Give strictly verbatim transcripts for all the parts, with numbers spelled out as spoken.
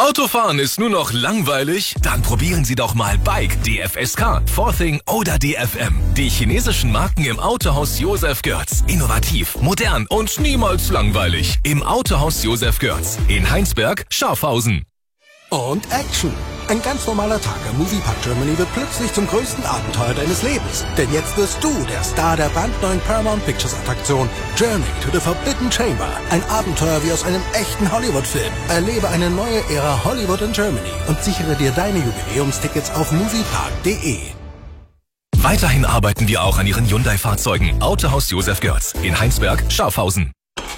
Autofahren ist nur noch langweilig? Dann probieren Sie doch mal Bike, D F S K, Forthing oder D F M. Die chinesischen Marken im Autohaus Josef Görz. Innovativ, modern und niemals langweilig. Im Autohaus Josef Görz. In Heinsberg, Schafhausen. Und Action. Ein ganz normaler Tag im Moviepark Germany wird plötzlich zum größten Abenteuer deines Lebens. Denn jetzt wirst du der Star der brandneuen Paramount Pictures Attraktion Journey to the Forbidden Chamber. Ein Abenteuer wie aus einem echten Hollywood-Film. Erlebe eine neue Ära Hollywood in Germany und sichere dir deine Jubiläumstickets auf moviepark punkt de. Weiterhin arbeiten wir auch an Ihren Hyundai-Fahrzeugen. Autohaus Josef Görz. In Heinsberg, Schafhausen.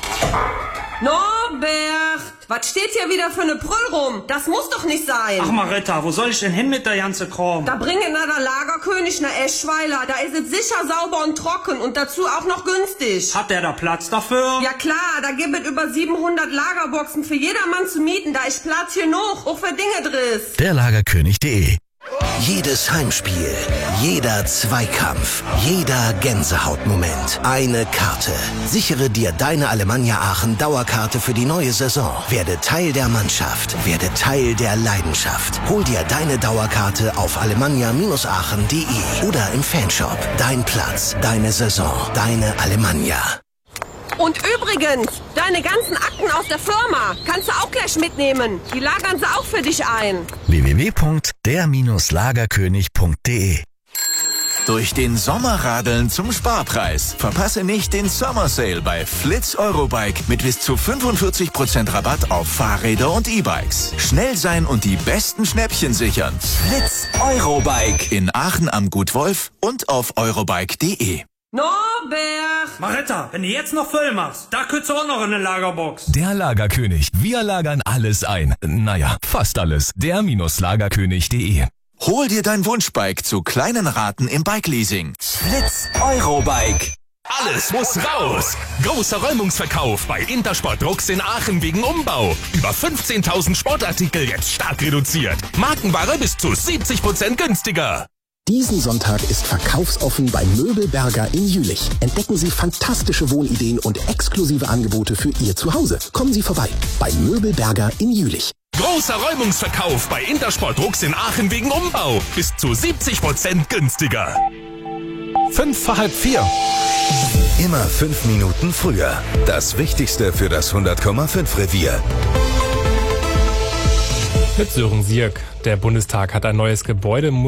Norbert, was steht hier wieder für eine Prüll rum? Das muss doch nicht sein. Ach Maretta, wo soll ich denn hin mit der ganze Kram? Da bringen na der Lagerkönig na Eschweiler. Da ist es sicher sauber und trocken und dazu auch noch günstig. Hat der da Platz dafür? Ja klar, da gibt es über siebenhundert Lagerboxen für jedermann zu mieten. Da ist Platz genug, auch für Dinge drin. Der Lagerkönig punkt de. Jedes Heimspiel, jeder Zweikampf, jeder Gänsehautmoment. Eine Karte. Sichere dir deine Alemannia Aachen Dauerkarte für die neue Saison. Werde Teil der Mannschaft. Werde Teil der Leidenschaft. Hol dir deine Dauerkarte auf alemannia aachen punkt de oder im Fanshop. Dein Platz, deine Saison, deine Alemannia. Und übrigens, deine ganzen Akten aus der Firma kannst du auch gleich mitnehmen. Die lagern sie auch für dich ein. w w w punkt der Lagerkönig punkt de. Durch den Sommerradeln zum Sparpreis. Verpasse nicht den Summer Sale bei Flitz Eurobike mit bis zu fünfundvierzig Prozent Rabatt auf Fahrräder und E-Bikes. Schnell sein und die besten Schnäppchen sichern. Flitz Eurobike in Aachen am Gut Wolf und auf eurobike punkt de. Norbert! Maretta, wenn du jetzt noch voll machst, da könntest du auch noch in eine Lagerbox. Der Lagerkönig. Wir lagern alles ein. Naja, fast alles. Der Lagerkönig punkt de. Hol dir dein Wunschbike zu kleinen Raten im Bike-Leasing. Flitz Eurobike. Alles muss raus! Großer Räumungsverkauf bei Intersport Drucks in Aachen wegen Umbau. Über fünfzehntausend Sportartikel jetzt stark reduziert. Markenware bis zu siebzig Prozent günstiger. Diesen Sonntag ist verkaufsoffen bei Möbelberger in Jülich. Entdecken Sie fantastische Wohnideen und exklusive Angebote für Ihr Zuhause. Kommen Sie vorbei bei Möbelberger in Jülich. Großer Räumungsverkauf bei Intersport Drucks in Aachen wegen Umbau. Bis zu siebzig Prozent günstiger. Fünf vor halb vier. Immer fünf Minuten früher. Das Wichtigste für das hundert Komma fünf Revier. Mit Sören Sierk. Der Bundestag hat ein neues Gebäude